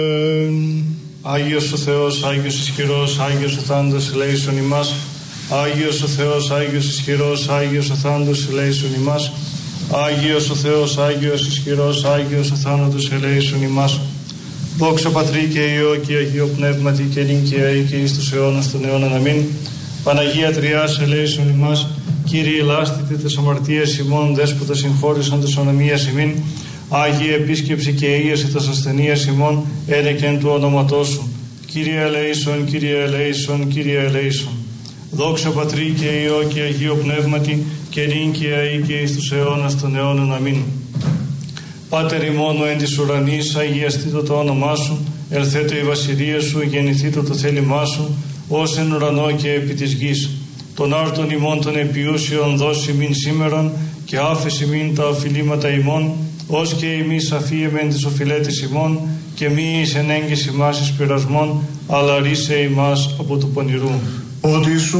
Άγιος ο Θεός, Άγιος ισχυρός, Άγιος ο θάνατος ελέησον ημάς. Άγιος ο Θεός, Άγιος ισχυρός, Άγιος ο θάνατος ελέησον ημάς. Άγιος ο Θεός, Άγιος ισχυρός, Άγιος ο θάνατος ελέησον ημάς. Δόξα Πατρί και Υιό και Αγίο Πνεύματι και νυν και αεί και εις τους αιώνας των αιώνων. Αμήν. Παναγία Τριάς ελέησον ημάς. Κύριε ελάστητε τες αμαρτίες ημών, δέσποτα συγχώρησον τες ονομίας ημίν. Άγιε επίσκεψη και ίεση τας ασθενείας ημών, ένε και εν του ονόματός σου. Κύριε ελέησον, Κύριε ελέησον, Κύριε ελέησον. Δόξα Πατρί και Υιό και Αγίο Πνεύματι και νυν και αεί και εις τους αιώνας των αιώνων. Αμήν. Πάτερ ημών εν της ουρανής, αγιαστήτω το όνομά σου, ελθέτω η βασιλεία σου, γεννηθήτω το θέλημά σου, ως εν ουρανό και επί της γης. Τον άρτον ημών των επιούσιων δώσει μην σήμερον και άφεση μην τα οφειλήματα ημών, ως και εμείς αφίεμεν τις οφειλέτες ημών και μη εις εν έγκυς ημάς εις πειρασμών, αλλά ρίσε ημάς από του πονηρού. Ότι σου